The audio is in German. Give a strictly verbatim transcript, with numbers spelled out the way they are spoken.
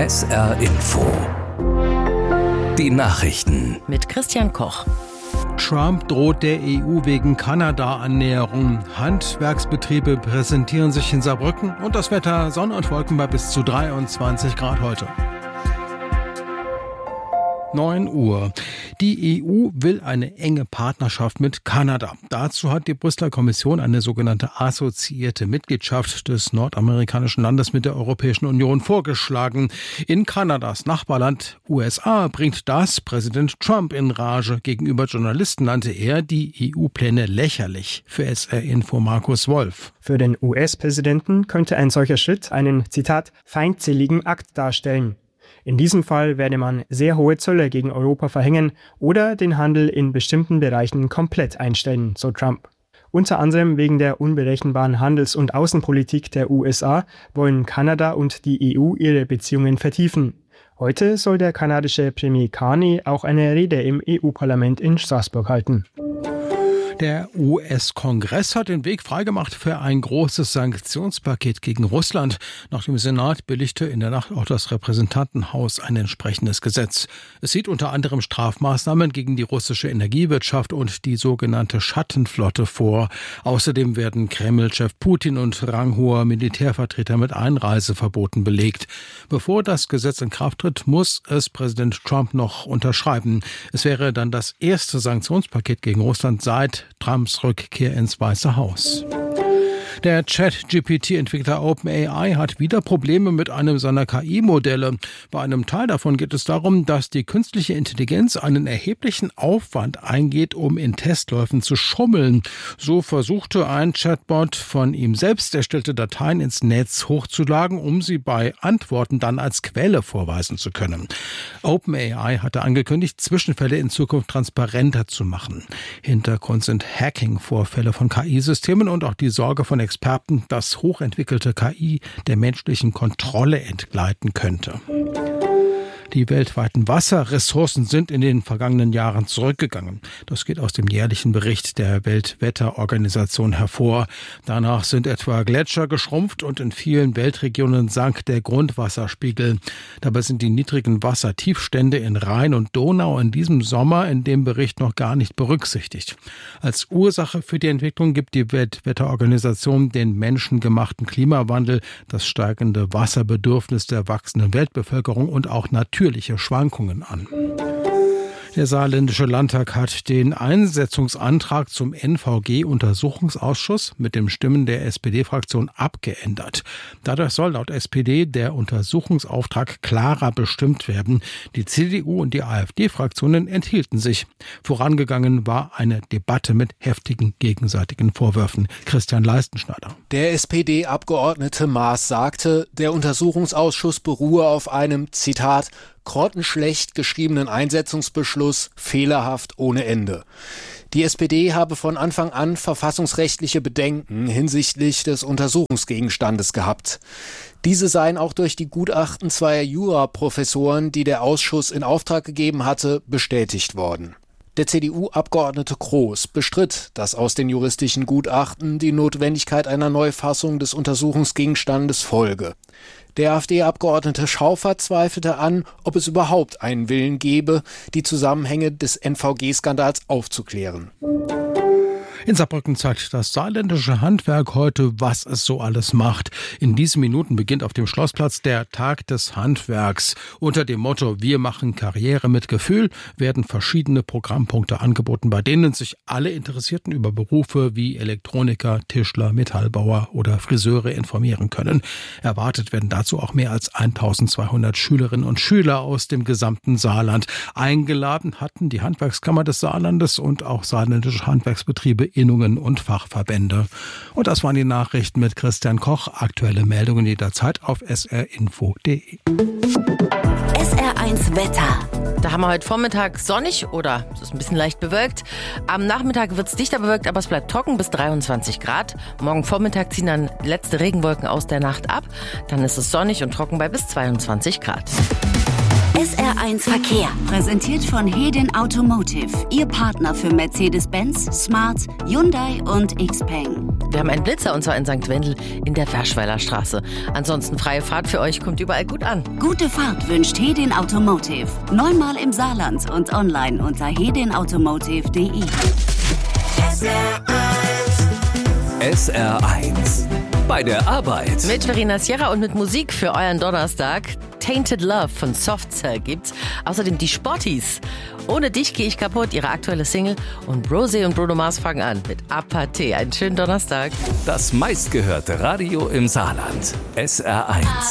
S R Info. Die Nachrichten mit Christian Koch. Trump droht der E U wegen Kanada-Annäherung. Handwerksbetriebe präsentieren sich in Saarbrücken und das Wetter Sonne und Wolken bei bis zu dreiundzwanzig Grad heute. neun Uhr. Die E U will eine enge Partnerschaft mit Kanada. Dazu hat die Brüsseler Kommission eine sogenannte assoziierte Mitgliedschaft des nordamerikanischen Landes mit der Europäischen Union vorgeschlagen. In Kanadas Nachbarland U S A bringt das Präsident Trump in Rage. Gegenüber Journalisten nannte er die E U-Pläne lächerlich. Für S R-Info Markus Wolf. Für den U S-Präsidenten könnte ein solcher Schritt einen, Zitat, feindseligen Akt darstellen. In diesem Fall werde man sehr hohe Zölle gegen Europa verhängen oder den Handel in bestimmten Bereichen komplett einstellen, so Trump. Unter anderem wegen der unberechenbaren Handels- und Außenpolitik der U S A wollen Kanada und die E U ihre Beziehungen vertiefen. Heute soll der kanadische Premier Carney auch eine Rede im E U-Parlament in Straßburg halten. Der U S-Kongress hat den Weg freigemacht für ein großes Sanktionspaket gegen Russland. Nach dem Senat billigte in der Nacht auch das Repräsentantenhaus ein entsprechendes Gesetz. Es sieht unter anderem Strafmaßnahmen gegen die russische Energiewirtschaft und die sogenannte Schattenflotte vor. Außerdem werden Kreml-Chef Putin und ranghoher Militärvertreter mit Einreiseverboten belegt. Bevor das Gesetz in Kraft tritt, muss es Präsident Trump noch unterschreiben. Es wäre dann das erste Sanktionspaket gegen Russland seit Trumps Rückkehr ins Weiße Haus. Der Chat-G P T-Entwickler OpenAI hat wieder Probleme mit einem seiner K I-Modelle. Bei einem Teil davon geht es darum, dass die künstliche Intelligenz einen erheblichen Aufwand eingeht, um in Testläufen zu schummeln. So versuchte ein Chatbot, von ihm selbst erstellte Dateien ins Netz hochzuladen, um sie bei Antworten dann als Quelle vorweisen zu können. OpenAI hatte angekündigt, Zwischenfälle in Zukunft transparenter zu machen. Hintergrund sind Hacking-Vorfälle von K I-Systemen und auch die Sorge von Experten, dass hochentwickelte K I der menschlichen Kontrolle entgleiten könnte. Die weltweiten Wasserressourcen sind in den vergangenen Jahren zurückgegangen. Das geht aus dem jährlichen Bericht der Weltwetterorganisation hervor. Danach sind etwa Gletscher geschrumpft und in vielen Weltregionen sank der Grundwasserspiegel. Dabei sind die niedrigen Wassertiefstände in Rhein und Donau in diesem Sommer in dem Bericht noch gar nicht berücksichtigt. Als Ursache für die Entwicklung gibt die Weltwetterorganisation den menschengemachten Klimawandel, das steigende Wasserbedürfnis der wachsenden Weltbevölkerung und auch natürlich natürliche Schwankungen an. Der saarländische Landtag hat den Einsetzungsantrag zum N V G-Untersuchungsausschuss mit den Stimmen der S P D-Fraktion abgeändert. Dadurch soll laut S P D der Untersuchungsauftrag klarer bestimmt werden. Die C D U und die A f D-Fraktionen enthielten sich. Vorangegangen war eine Debatte mit heftigen gegenseitigen Vorwürfen. Christian Leistenschneider. Der S P D-Abgeordnete Maas sagte, der Untersuchungsausschuss beruhe auf einem, Zitat, grottenschlecht geschriebenen Einsetzungsbeschluss, fehlerhaft ohne Ende. Die S P D habe von Anfang an verfassungsrechtliche Bedenken hinsichtlich des Untersuchungsgegenstandes gehabt. Diese seien auch durch die Gutachten zweier Juraprofessoren, die der Ausschuss in Auftrag gegeben hatte, bestätigt worden. Der C D U-Abgeordnete Groß bestritt, dass aus den juristischen Gutachten die Notwendigkeit einer Neufassung des Untersuchungsgegenstandes folge. Der AfD-Abgeordnete Schaufer zweifelte an, ob es überhaupt einen Willen gebe, die Zusammenhänge des N V G-Skandals aufzuklären. In Saarbrücken zeigt das saarländische Handwerk heute, was es so alles macht. In diesen Minuten beginnt auf dem Schlossplatz der Tag des Handwerks. Unter dem Motto Wir machen Karriere mit Gefühl werden verschiedene Programmpunkte angeboten, bei denen sich alle Interessierten über Berufe wie Elektroniker, Tischler, Metallbauer oder Friseure informieren können. Erwartet werden dazu auch mehr als eintausendzweihundert Schülerinnen und Schüler aus dem gesamten Saarland. Eingeladen hatten die Handwerkskammer des Saarlandes und auch saarländische Handwerksbetriebe, Innungen und Fachverbände. Und das waren die Nachrichten mit Christian Koch. Aktuelle Meldungen jederzeit auf s r info punkt d e. S R eins Wetter. Da haben wir heute Vormittag sonnig oder es ist ein bisschen leicht bewölkt. Am Nachmittag wird es dichter bewölkt, aber es bleibt trocken bis dreiundzwanzig Grad. Morgen Vormittag ziehen dann letzte Regenwolken aus der Nacht ab. Dann ist es sonnig und trocken bei bis zweiundzwanzig Grad. S R eins Verkehr. Präsentiert von Hedin Automotive. Ihr Partner für Mercedes-Benz, Smart, Hyundai und Xpeng. Wir haben einen Blitzer und zwar in Sankt Wendel in der Ferschweiler Straße. Ansonsten freie Fahrt für euch, kommt überall gut an. Gute Fahrt wünscht Hedin Automotive. Neunmal im Saarland und online unter hedin automotive punkt de. S R eins. Bei der Arbeit. Mit Verena Sierra und mit Musik für euren Donnerstag. Tainted Love von Soft Cell gibt's. Außerdem die Sporties. Ohne dich gehe ich kaputt, ihre aktuelle Single. Und Rosé und Bruno Mars fangen an mit Apathy. Einen schönen Donnerstag. Das meistgehörte Radio im Saarland. S R eins.